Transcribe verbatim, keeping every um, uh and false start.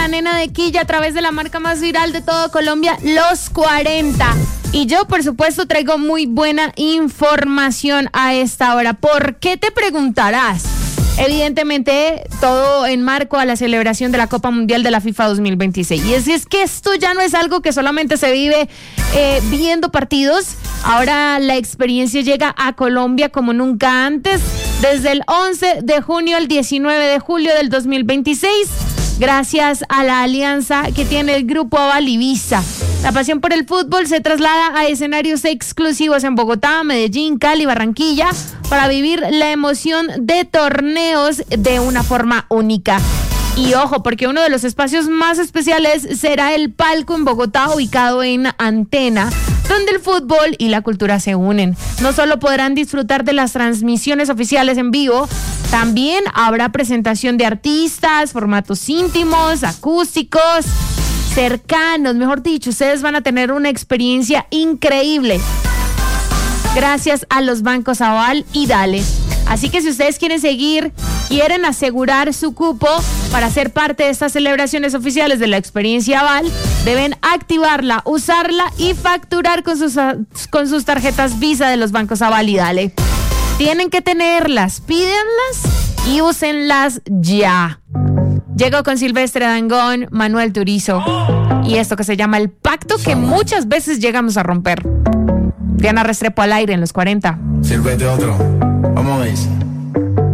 nena de Quilla a través de la marca más viral de todo Colombia, Los cuarenta. Y yo, por supuesto, traigo muy buena información a esta hora. ¿Por qué te preguntarás? Evidentemente, todo en marco a la celebración de la Copa Mundial de la FIFA dos mil veintiséis. Y es, es que esto ya no es algo que solamente se vive eh, viendo partidos. Ahora la experiencia llega a Colombia como nunca antes, desde el once de junio al diecinueve de julio del dos mil veintiséis, gracias a la alianza que tiene el Grupo Aval y Visa. La pasión por el fútbol se traslada a escenarios exclusivos en Bogotá, Medellín, Cali, Barranquilla, para vivir la emoción de torneos de una forma única. Y ojo, porque uno de los espacios más especiales será el palco en Bogotá, ubicado en Antena, donde el fútbol y la cultura se unen. No solo podrán disfrutar de las transmisiones oficiales en vivo, también habrá presentación de artistas, formatos íntimos, acústicos, cercanos, mejor dicho, ustedes van a tener una experiencia increíble gracias a los bancos Aval y Dale. Así que si ustedes quieren seguir, quieren asegurar su cupo para ser parte de estas celebraciones oficiales de la experiencia Aval, deben activarla, usarla y facturar con sus, con sus tarjetas Visa de los bancos Aval y Dale. Tienen que tenerlas, pídenlas y úsenlas ya. Llego con Silvestre Dangond, Manuel Turizo y esto que se llama El Pacto, que muchas veces llegamos a romper. Diana Restrepo al aire en Los cuarenta. Sírvete otro. Vamos a ver.